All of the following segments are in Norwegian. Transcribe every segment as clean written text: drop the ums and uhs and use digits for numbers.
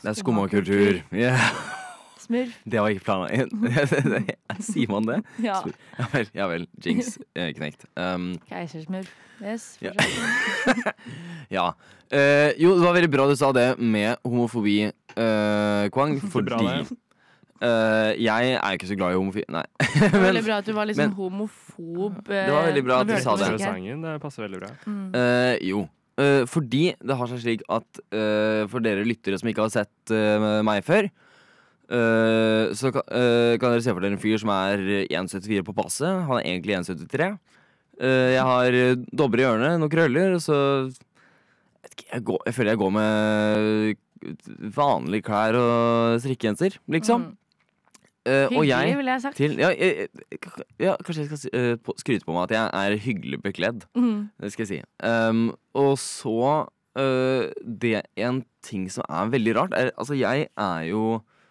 Det er skummakultur. Yeah. Smurf. Det var ikke planen. Sier man det? Ja. Ja vel. Jinx knekt. Keisersmurf. Yes. Ja. Ja. Jo, det var veldig bra du sa det med homofobi, Kwang, fordi jeg er ikke så glad i homofobi. Nei. Det var veldig bra at du var litt sånn homofob. Det var veldig bra at du sa det. Sangen, det passer veldig bra. Jo. Fordi det har seg slik at for dere lyttere som ikke har sett meg før, så kan dere se for dere en fyr som er 1,74 på passe. Han er egentlig 1,73. Jeg har dobber i ørene, noen krøller, og så jeg føler jeg går med vanlige klær og strikkegenser, liksom. Hyggelig, ville jeg sagt. Kanskje jeg skal skryte på meg at jeg er hyggelig bekledd. Det skal jeg si. Og så det en ting som er veldig rart altså jeg er jo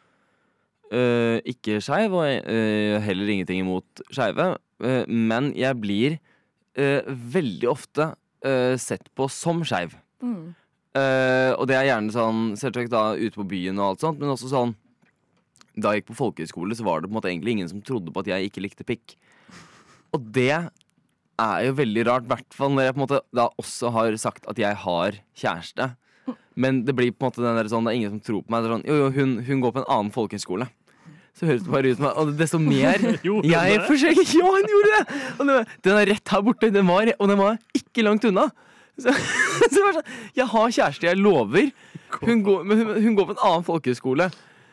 ikke skeiv, og heller ingenting imot skeive, men jeg blir veldig ofte sett på som skeiv. Og det er gjerne sånn selvsagt da ute på byen og alt sånt, men også sånn da jeg gikk på folkehøyskole, så var det på en måte egentlig ingen som trodde på at jeg ikke likte pikk. Og det er jo veldig rart, i hvert fall når jeg på en måte da også har sagt at jeg har kjæreste. Men det blir på en måte den der sånn, det er ingen som tror på meg. Det er sånn, jo, hun går på en annen folkehøyskole. Så høres det bare ut som meg, og desto mer jeg forsøker. Ja, hun gjorde det! Og den er rett her borte, og den var ikke langt unna. Så det var sånn, jeg har kjæreste, jeg lover. Hun går på en annen folkehøyskole.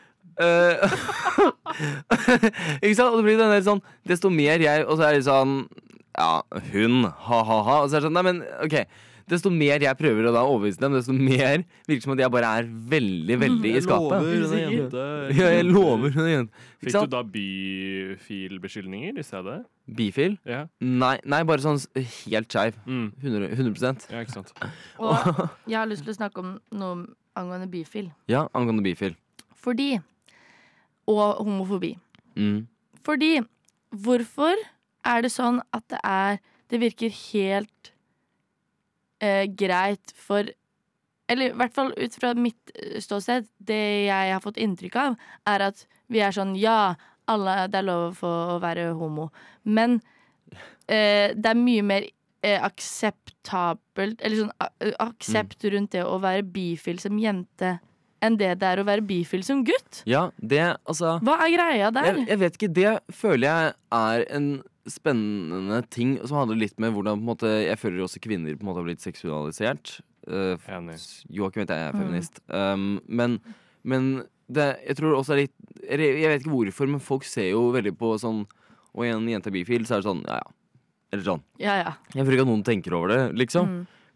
Ikke sant? Og det blir den der sånn, desto mer jeg, og så er det sånn, ja, hun, ha-ha-ha. Og så er det sånn, nei, men ok, desto mer jeg prøver å da overbevise dem, desto mer virker som at jeg bare er veldig, veldig i skapet. Jeg lover hun er jente. Fikk du da bifil-beskyldninger i stedet? Bifil? Ja. Nei, bare sånn helt skeiv. 100%. Ja, ikke sant. Og jeg har lyst til å snakke om noe angående bifil. Ja, angående bifil. Fordi, og homofobi. Fordi, hvorfor er det sånn at det virker helt greit for, eller i hvert fall ut fra mitt ståsted, det jeg har fått inntrykk av, er at vi er sånn, ja, det er lov å være homo, men det er mye mer akseptabelt, eller sånn aksept rundt det å være bifil som jente enn det er å være bifil som gutt. Ja, det, altså hva er greia der? Jeg vet ikke, det føler jeg er en spennende ting som handler litt med hvordan på en måte, jeg føler også kvinner på en måte har blitt seksualisert. Joakim vet jeg er feminist. Men det, jeg tror også er litt, jeg vet ikke hvorfor, men folk ser jo veldig på sånn, og en jente er bifil, så er det sånn, ja. Eller sånn. Ja. Jeg føler ikke at noen tenker over det, liksom.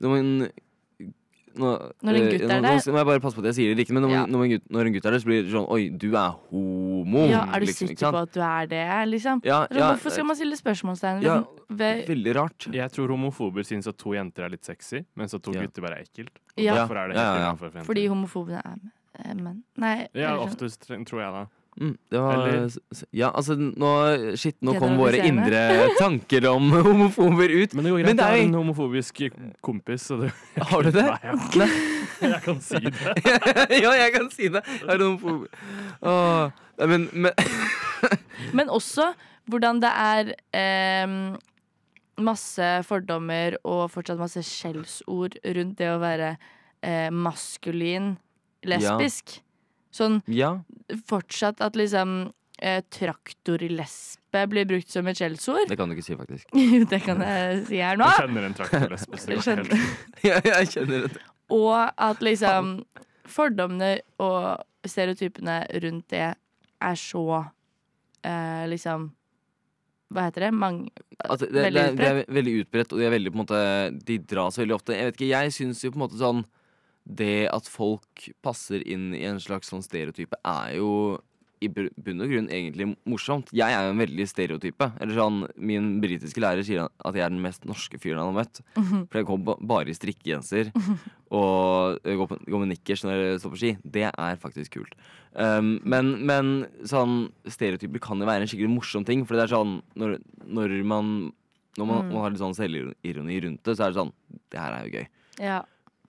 Når en gutt er der. Nå må jeg bare passe på at jeg sier det riktig, men når en gutt er der, så blir det sånn, oi, du er homo. Ja, er du liksom, sikker på at du er det, liksom? Ja, hvorfor skal man stille spørsmålstegn? Ja, veldig rart. Jeg tror homofober synes at 2 jenter er litt sexy, mens at 2 gutter bare er ekkelt. Ja. Derfor er det helt innenfor for jenter. Fordi homofobene er menn. Nei, ja, oftest tror jeg da. Det var, ja, altså nå kom våre generaliserende. indre tanker om homofober ut. Men det går greit, jeg har en homofobisk kompis, så har du det? Nei, jeg kan si det. Ja, jeg kan si det. Jeg har en homofob. Men også hvordan det er masse fordommer og fortsatt masse skjellsord rundt det å være maskulin lesbisk. Sånn fortsatt at liksom traktorlesbe blir brukt som et skjellsord. Det kan du ikke si, faktisk. Det kan jeg si her nå. Jeg kjenner en traktorlesbe. Jeg kjenner det. Og at liksom fordommene og stereotypene rundt det er så liksom hva heter det? Altså, det er veldig utbredt, og de er veldig på en måte, de dras veldig ofte. Jeg vet ikke, jeg synes jo på en måte sånn det at folk passer inn i en slags sånn stereotype er jo i bunn og grunn egentlig morsomt. Jeg er jo en veldig stereotype. Eller sånn, min britiske lærer sier at jeg er den mest norske fyren han har møtt. For jeg går bare i strikkegenser og går med nikkers når jeg står på ski. Det er faktisk kult. Men sånn stereotyper kan jo være en skikkelig morsom ting. For det er sånn når man har litt sånn selvironi rundt det, så er det sånn, det her er jo gøy. Ja.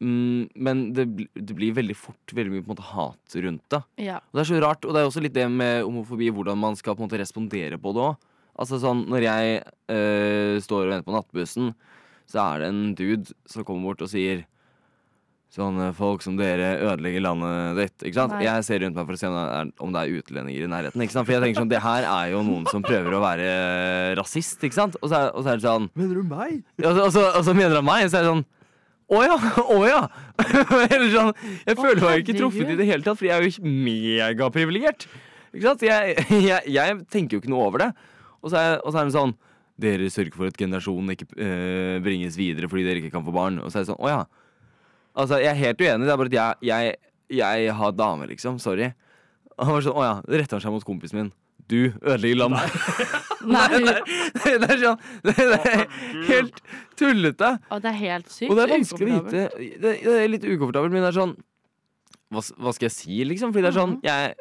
men det blir veldig fort veldig mye på en måte hat rundt det. Ja. Og det er så rart, og det er også litt det med homofobi, hvordan man skal på en måte respondere på det også. Altså sånn, når jeg står og venter på nattbussen, så er det en dude som kommer bort og sier sånn, folk som dere ødelegger landet ditt, ikke sant? Nei. Jeg ser rundt meg for å se om det er utlendinger i nærheten, ikke sant? For jeg tenker sånn, det her er jo noen som prøver å være rasist, ikke sant? Og så er det sånn... Mener du meg? Og så mener han meg, så er det sånn Åja! Eller sånn, jeg føler meg ikke truffet i det hele tatt, fordi jeg er jo megaprivilegert. Ikke sant? Jeg tenker jo ikke noe over det. Og så er det sånn, dere sørger for at generasjonen ikke bringes videre fordi dere ikke kan få barn. Og så er det sånn, åja. Altså, jeg er helt uenig, det er bare at jeg har dame, liksom, sorry. Og han var sånn, åja, det retter han seg mot kompisen min. Du ødelegger landet. Nei. Det er sånn, det er helt tullete. Og det er helt sykt. Og det er vanskelig å vite. Det er litt ukomfortabelt, men det er sånn, hva skal jeg si, liksom? Fordi det er sånn,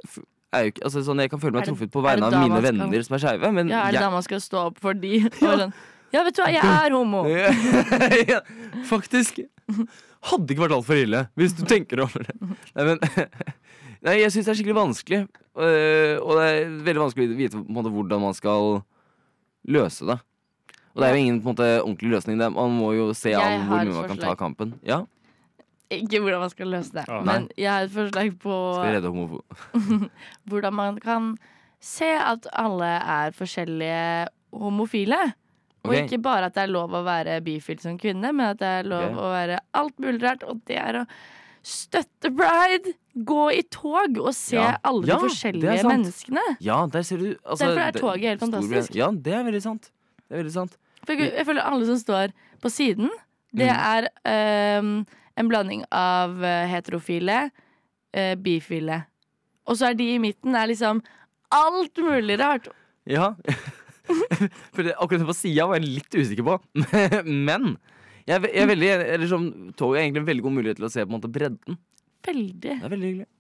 jeg kan føle meg truffet på vegne av mine venner som er skeive, men ja, er det da man skal stå opp for de? Sånn, ja, vet du hva, jeg er homo. Ja, faktisk. Hadde ikke vært alt for ille, hvis du tenker over det. Nei, jeg synes det er skikkelig vanskelig. Og det er veldig vanskelig å vite på en måte, hvordan man skal løse det. Og det er jo ingen på en måte, ordentlig løsning. Man må jo se an hvor mye man kan ta kampen. Ja? Ikke hvordan man skal løse det, men jeg har et forslag på Skal jeg redde homofob? hvordan man kan se at alle er forskjellige homofile. Og Ok. ikke bare at det er lov å være bifil som kvinne, men at det er lov å være alt mulig rart. Og det er å støtte pride, gå i tog og se Ja. alle Ja, de det forskjellige er sant. menneskene. Ja, der ser du altså, Derfor er toget helt fantastisk. Ja, det er veldig sant. Det er veldig sant. For jeg føler alle som står på siden, det er en blanding av heterofile, bifile. Og så er de i midten er liksom alt mulig rart. Ja. For akkurat på siden var jeg litt usikker på. Men jeg er veldig, eller som tog er egentlig en veldig god mulighet til å se på en måte bredden. Veldig. Det er veldig hyggelig.